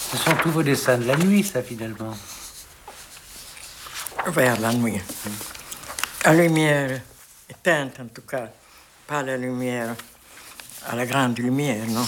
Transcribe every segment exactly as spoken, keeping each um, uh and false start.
Ce sont tous vos dessins de la nuit, ça, finalement. Vers la nuit. La lumière éteinte, en tout cas. Pas la lumière, à la grande lumière, non.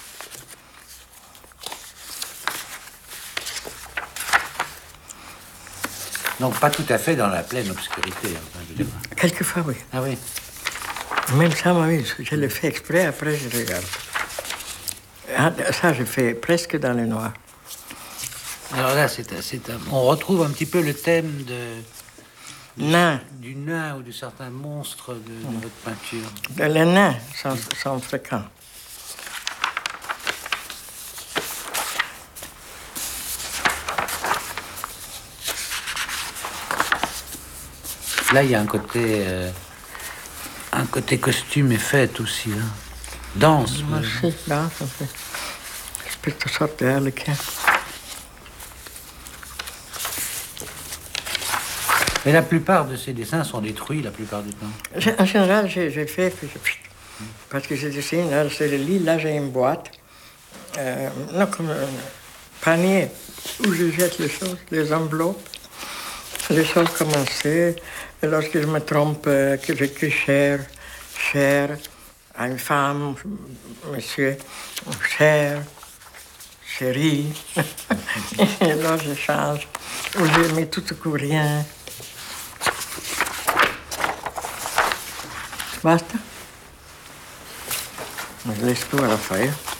Donc, pas tout à fait dans la pleine obscurité. Enfin, je veux dire. Quelquefois, oui. Ah oui. Même ça, oui, je le fais exprès, après je regarde. Ah, ça, je fais presque dans le noir. Alors là, c'est, c'est un- on retrouve un petit peu le thème de, de- Nain. du nain ou de certains monstres de, de votre peinture. Les nains sont, sont fréquents. Là, il y a un côté, euh, un côté costume et fête aussi. Hein. Danse. Ma euh. sì, danza, sì. Aspetta sotto le che. Mais la plupart de ces dessins sont détruits la plupart du temps. En général, j'ai, j'ai fait que je- parce que je dessine, là, c'est le lit, là j'ai une boîte, euh, non, comme un panier où je jette les choses, les enveloppes, les choses commencées. Et lorsque je me trompe, euh, que j'écris cher, cher, à une femme, monsieur, cher, chérie. Et là, je change. Ou je mets tout ou rien. Basta? Je laisse tout à la feuille.